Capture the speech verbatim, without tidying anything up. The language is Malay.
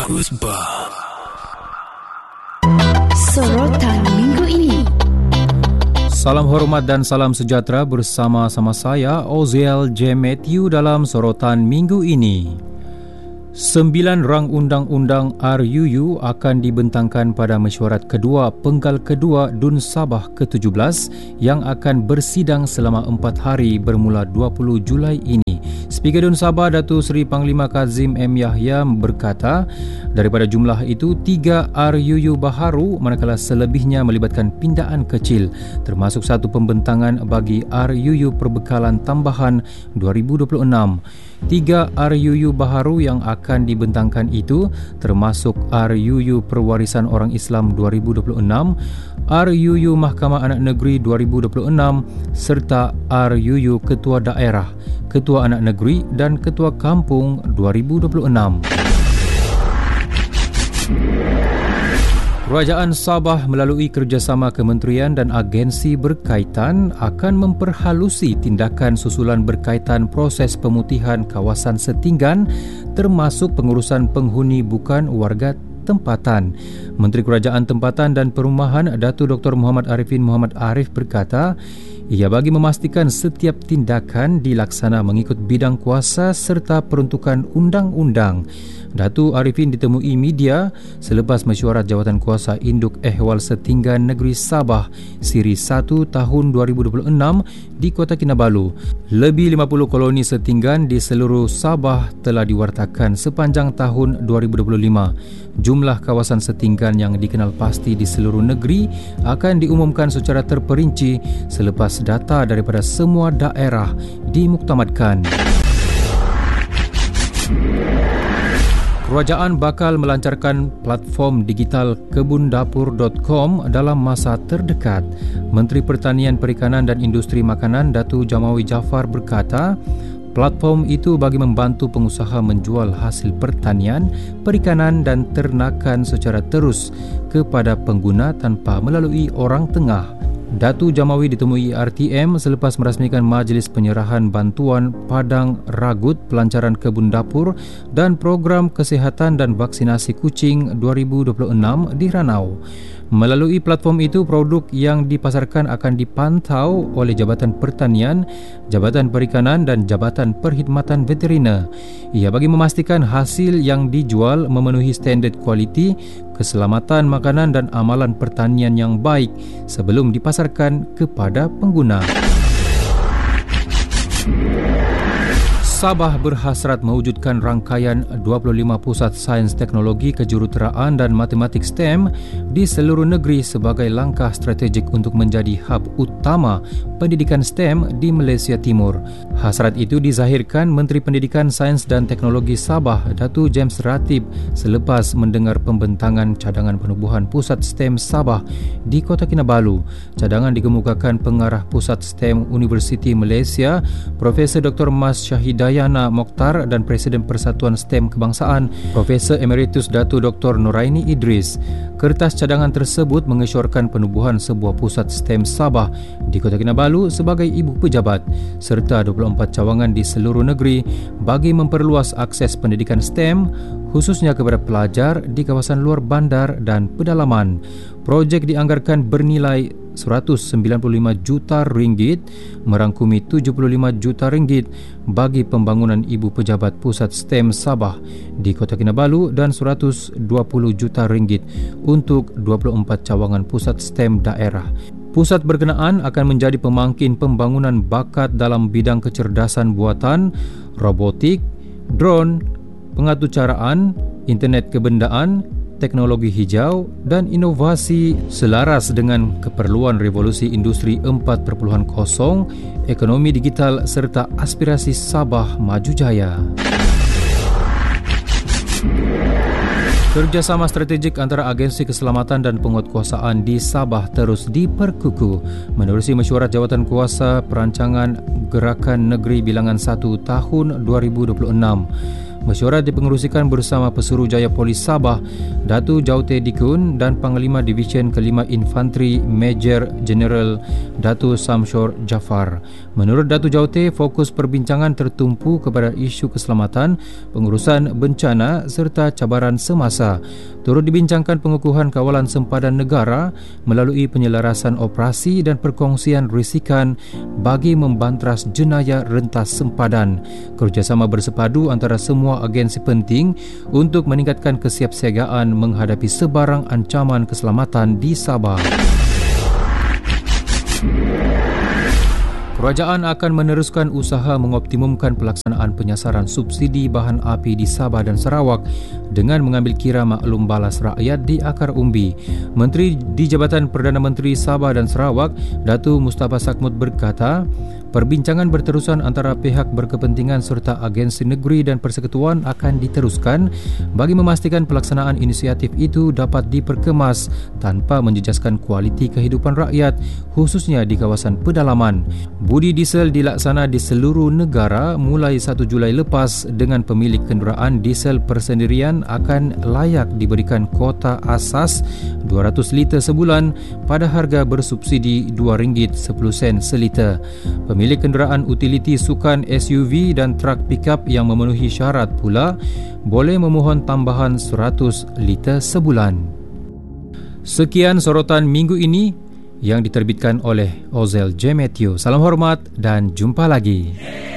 Khutbah. Sorotan minggu ini. Salam hormat dan salam sejahtera bersama-sama saya Oziel J. Matthew dalam Sorotan minggu ini. Sembilan rang undang-undang R U U akan dibentangkan pada mesyuarat kedua Penggal Kedua D U N Sabah ke tujuh belas yang akan bersidang selama empat hari bermula dua puluh Julai ini. Speaker D U N Sabah Datuk Seri Panglima Kazim M. Yahya berkata, daripada jumlah itu, tiga R U U baharu manakala selebihnya melibatkan pindaan kecil, termasuk satu pembentangan bagi R U U Perbekalan Tambahan dua ribu dua puluh enam. Tiga R U U baharu yang akan dibentangkan itu termasuk R U U Perwarisan Orang Islam dua ribu dua puluh enam, R U U Mahkamah Anak Negeri dua ribu dua puluh enam serta R U U Ketua Daerah, Ketua Anak Negeri dan Ketua Kampung dua ribu dua puluh enam. Kerajaan Sabah melalui kerjasama kementerian dan agensi berkaitan akan memperhalusi tindakan susulan berkaitan proses pemutihan kawasan setinggan termasuk pengurusan penghuni bukan warga tempatan. Menteri Kerajaan Tempatan dan Perumahan Datuk Doktor Muhammad Arifin Muhammad Arif berkata, ia bagi memastikan setiap tindakan dilaksana mengikut bidang kuasa serta peruntukan undang-undang. Datuk Arifin ditemui media selepas mesyuarat Jawatan Kuasa Induk Ehwal Setinggan Negeri Sabah Siri satu tahun dua ribu dua puluh enam di Kota Kinabalu. Lebih lima puluh koloni setinggan di seluruh Sabah telah diwartakan sepanjang tahun dua ribu dua puluh lima. Jumlah kawasan setinggan yang dikenal pasti di seluruh negeri akan diumumkan secara terperinci selepas data daripada semua daerah dimuktamadkan. Kerajaan bakal melancarkan platform digital kebun dapur dot com dalam masa terdekat. Menteri Pertanian, Perikanan dan Industri Makanan Datuk Jamawi Jaafar berkata, platform itu bagi membantu pengusaha menjual hasil pertanian, perikanan dan ternakan secara terus kepada pengguna tanpa melalui orang tengah. Datuk Jamawi ditemui R T M selepas merasmikan Majlis Penyerahan Bantuan Padang Ragut Pelancaran Kebun Dapur dan Program Kesihatan dan Vaksinasi Kucing dua ribu dua puluh enam di Ranau. Melalui platform itu, produk yang dipasarkan akan dipantau oleh Jabatan Pertanian, Jabatan Perikanan dan Jabatan Perkhidmatan Veteriner. Ia bagi memastikan hasil yang dijual memenuhi standard kualiti, keselamatan makanan dan amalan pertanian yang baik sebelum dipasarkan kepada pengguna. Sabah berhasrat mewujudkan rangkaian dua puluh lima pusat sains teknologi kejuruteraan dan matematik STEM di seluruh negeri sebagai langkah strategik untuk menjadi hub utama pendidikan STEM di Malaysia Timur. Hasrat itu dizahirkan Menteri Pendidikan Sains dan Teknologi Sabah Datuk James Ratib selepas mendengar pembentangan cadangan penubuhan Pusat STEM Sabah di Kota Kinabalu. Cadangan dikemukakan Pengarah Pusat STEM Universiti Malaysia Profesor Doktor Mas Syahidayah Yana Mokhtar dan Presiden Persatuan STEM Kebangsaan Profesor Emeritus Datuk Doktor Noraini Idris. Kertas cadangan tersebut mengesyorkan penubuhan sebuah pusat STEM Sabah di Kota Kinabalu sebagai ibu pejabat serta dua puluh empat cawangan di seluruh negeri bagi memperluas akses pendidikan STEM khususnya kepada pelajar di kawasan luar bandar dan pedalaman. Projek dianggarkan bernilai seratus sembilan puluh lima juta ringgit merangkumi tujuh puluh lima juta ringgit bagi pembangunan ibu pejabat pusat STEM Sabah di Kota Kinabalu dan seratus dua puluh juta ringgit untuk dua puluh empat cawangan pusat STEM daerah. Pusat berkenaan akan menjadi pemangkin pembangunan bakat dalam bidang kecerdasan buatan, robotik, drone, pengatucaraan, internet kebendaan, teknologi hijau dan inovasi selaras dengan keperluan revolusi industri empat titik kosong, ekonomi digital serta aspirasi Sabah maju jaya. Kerjasama strategik antara Agensi Keselamatan dan Penguatkuasaan di Sabah terus diperkukuh menerusi mesyuarat Jawatan Kuasa Perancangan Gerakan Negeri Bilangan satu tahun dua ribu dua puluh enam. Mesyuarat dipengerusikan bersama Pesuruhjaya Polis Sabah, Datu Jaute Dikun dan Panglima Divisyen Kelima Infanteri Major General Datu Samshor Jafar. Menurut Datu Jaute, fokus perbincangan tertumpu kepada isu keselamatan, pengurusan bencana serta cabaran semasa. Turut dibincangkan pengukuhan kawalan sempadan negara melalui penyelarasan operasi dan perkongsian risikan bagi membantras jenayah rentas sempadan. Kerjasama bersepadu antara semua agensi penting untuk meningkatkan kesiapsiagaan menghadapi sebarang ancaman keselamatan di Sabah. Kerajaan akan meneruskan usaha mengoptimumkan pelaksanaan penyasaran subsidi bahan api di Sabah dan Sarawak dengan mengambil kira maklum balas rakyat di akar umbi. Menteri di Jabatan Perdana Menteri Sabah dan Sarawak, Datu Mustafa Sakmut berkata, perbincangan berterusan antara pihak berkepentingan serta agensi negeri dan persekutuan akan diteruskan bagi memastikan pelaksanaan inisiatif itu dapat diperkemas tanpa menjejaskan kualiti kehidupan rakyat, khususnya di kawasan pedalaman. Budi diesel dilaksana di seluruh negara mulai satu Julai lepas dengan pemilik kenderaan diesel persendirian akan layak diberikan kuota asas dua ratus liter sebulan pada harga bersubsidi dua ringgit sepuluh sen seliter. Pemilik kenderaan utiliti sukan S U V dan trak pikap yang memenuhi syarat pula boleh memohon tambahan seratus liter sebulan. Sekian sorotan minggu ini yang diterbitkan oleh Ozel J. Matthew. Salam hormat dan jumpa lagi.